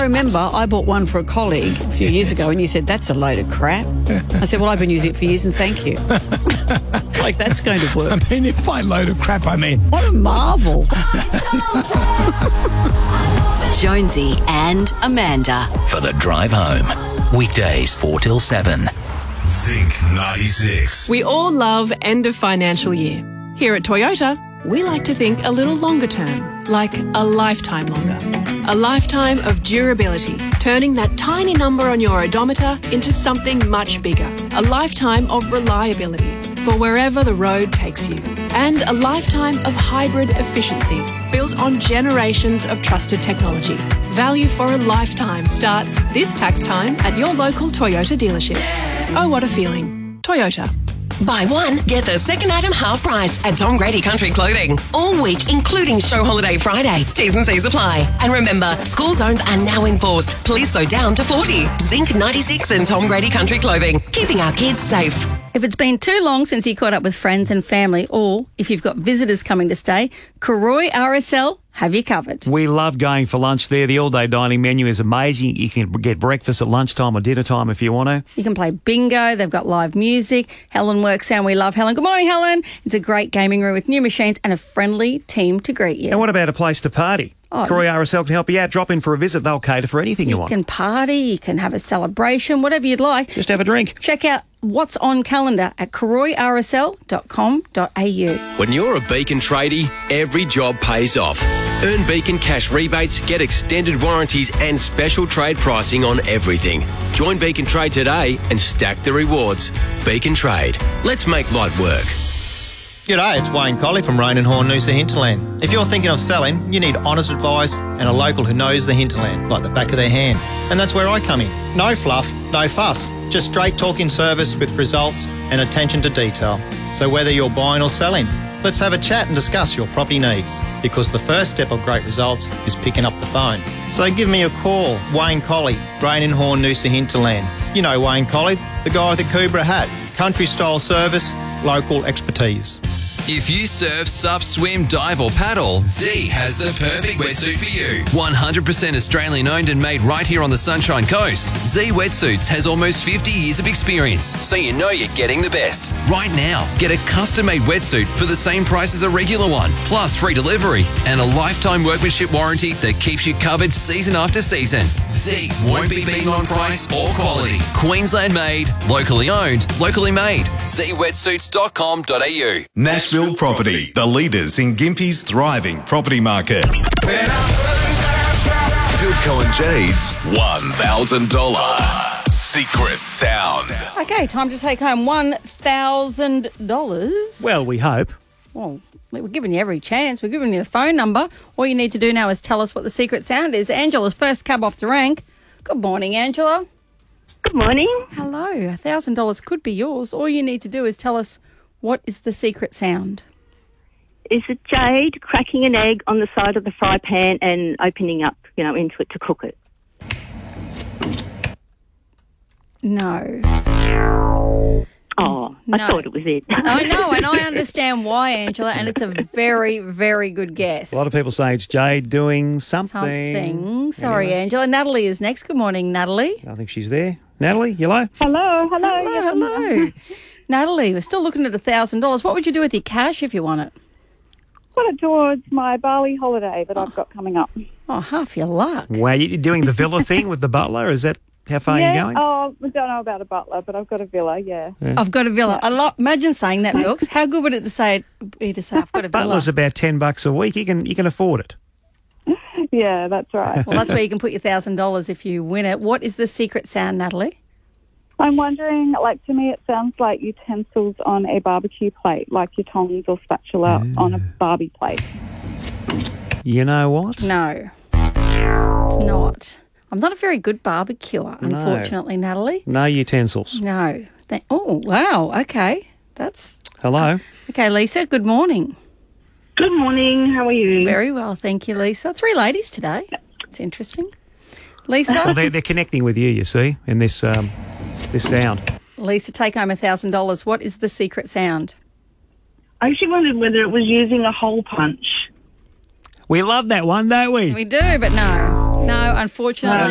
I remember I bought one for a colleague a few years ago and you said, that's a load of crap. I said, well, I've been using it for years and thank you. Like, that's going to work. I mean, if by load of crap, I mean... What a marvel. Jonesy and Amanda. For the drive home. Weekdays 4 till 7. Zinc 96. We all love end of financial year. Here at Toyota, we like to think a little longer term, like a lifetime longer. A lifetime of durability, turning that tiny number on your odometer into something much bigger. A lifetime of reliability for wherever the road takes you. And a lifetime of hybrid efficiency, built on generations of trusted technology. Value for a lifetime starts this tax time at your local Toyota dealership. Oh, what a feeling. Toyota. Buy one, get the second item half price at Tom Grady Country Clothing. All week, including Show Holiday Friday. T's and C's apply. And remember, school zones are now enforced. Police slow down to 40. Zinc 96 and Tom Grady Country Clothing. Keeping our kids safe. If it's been too long since you caught up with friends and family, or if you've got visitors coming to stay, Karoi RSL have you covered. We love going for lunch there. The all-day dining menu is amazing. You can get breakfast at lunchtime or dinner time if you want to. You can play bingo. They've got live music. Helen works out. We love Helen. Good morning, Helen. It's a great gaming room with new machines and a friendly team to greet you. And what about a place to party? Oh, Karoi RSL can help you out. Drop in for a visit. They'll cater for anything you want. You can party. You can have a celebration, whatever you'd like. Just have a drink. Check out what's on calendar at karoirsl.com.au. When you're a Beacon tradie, every job pays off. Earn Beacon cash rebates, get extended warranties and special trade pricing on everything. Join Beacon Trade today and stack the rewards. Beacon Trade. Let's make light work. G'day, it's Wayne Colley from Rain and Horn Noosa Hinterland. If you're thinking of selling, you need honest advice and a local who knows the hinterland like the back of their hand. And that's where I come in. No fluff, no fuss, just straight talking service with results and attention to detail. So whether you're buying or selling, let's have a chat and discuss your property needs, because the first step of great results is picking up the phone. So give me a call, Wayne Colley, Rain and Horn Noosa Hinterland. You know Wayne Colley, the guy with the Cobra hat, country style service, local expertise. If you surf, sup, swim, dive or paddle, Z has the perfect wetsuit for you. 100% Australian owned and made right here on the Sunshine Coast. Z Wetsuits has almost 50 years of experience, so you know you're getting the best. Right now, get a custom-made wetsuit for the same price as a regular one, plus free delivery and a lifetime workmanship warranty that keeps you covered season after season. Z won't be beaten on price or quality. Queensland made, locally owned, locally made. zwetsuits.com.au. Nashville Property, the leaders in Gympie's thriving property market. Philco and Jade's $1,000 secret sound. Okay, time to take home $1,000. Well, we hope. Well, we're giving you every chance. We're giving you the phone number. All you need to do now is tell us what the secret sound is. Angela's first cab off the rank. Good morning, Angela. Good morning. Hello. $1,000 could be yours. All you need to do is tell us what is the secret sound. Is it Jade cracking an egg on the side of the fry pan and opening up, into it to cook it? No. Oh, I thought it was it. I know, and I understand why, Angela, and it's a very, very good guess. A lot of people say it's Jade doing something. Sorry, Anyway. Angela. Natalie is next. Good morning, Natalie. I think she's there. Natalie, hello? Hello. Natalie, we're still looking at $1,000. What would you do with your cash if you won it? Put it towards my Bali holiday that I've got coming up. Oh, half your luck. Wow, you're doing the villa thing with the butler? Is that how far you're going? Oh, I don't know about a butler, but I've got a villa, yeah. I've got a villa. Imagine saying that, Milks. How good would it be to say, I've got a villa? Butler's about $10 a week. You can afford it. Yeah, that's right. Well, that's where you can put your $1,000 if you win it. What is the secret sound, Natalie? I'm wondering, to me it sounds like utensils on a barbecue plate, like your tongs or spatula on a barbie plate. You know what? No, it's not. I'm not a very good barbecuer, unfortunately, Natalie. No utensils. No. Oh, wow. Okay. That's... Hello. Okay, Lisa, good morning. Good morning. How are you? Very well, thank you, Lisa. 3 ladies today. It's interesting. Lisa? Well, they're connecting with you see, in this this sound. Lisa, take home $1,000. What is the secret sound? I actually wondered whether it was using a hole punch. We love that one, don't we? We do, but no. No, unfortunately.